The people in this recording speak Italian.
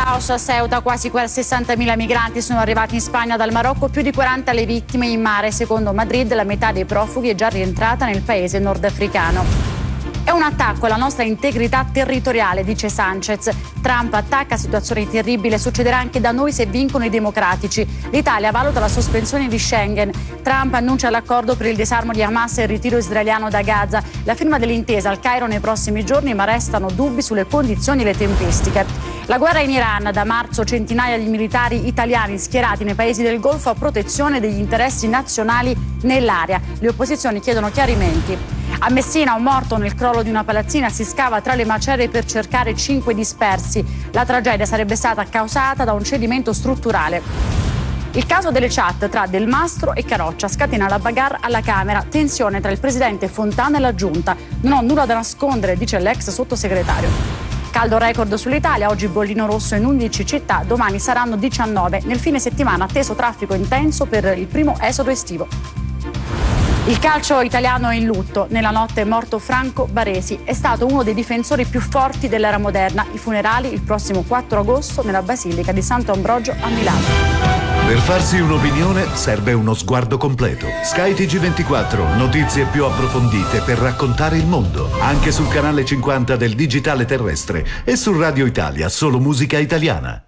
caos a Ceuta, quasi 60.000 migranti sono arrivati in Spagna dal Marocco, più di 40 le vittime in mare. Secondo Madrid la metà dei profughi è già rientrata nel paese nordafricano. È un attacco alla nostra integrità territoriale, dice Sanchez. Trump attacca situazioni terribili, succederà anche da noi se vincono i democratici. L'Italia valuta la sospensione di Schengen. Trump annuncia l'accordo per il disarmo di Hamas e il ritiro israeliano da Gaza. La firma dell'intesa al Cairo nei prossimi giorni, ma restano dubbi sulle condizioni e le tempistiche. La guerra in Iran, da marzo centinaia di militari italiani schierati nei paesi del Golfo a protezione degli interessi nazionali nell'area. Le opposizioni chiedono chiarimenti. A Messina un morto nel crollo di una palazzina, si scava tra le macerie per cercare 5 dispersi. La tragedia sarebbe stata causata da un cedimento strutturale. Il caso delle chat tra Del Mastro e Caroccia scatena la bagarre alla Camera, tensione tra il presidente Fontana e la Giunta. Non ho nulla da nascondere, dice l'ex sottosegretario. Caldo record sull'Italia, oggi bollino rosso in 11 città, domani saranno 19. Nel fine settimana atteso traffico intenso per il primo esodo estivo. Il calcio italiano è in lutto. Nella notte è morto Franco Baresi. È stato uno dei difensori più forti dell'era moderna. I funerali il prossimo 4 agosto nella Basilica di Sant'Ambrogio a Milano. Per farsi un'opinione serve uno sguardo completo. Sky TG24, notizie più approfondite per raccontare il mondo. Anche sul canale 50 del digitale terrestre e su Radio Italia, solo musica italiana.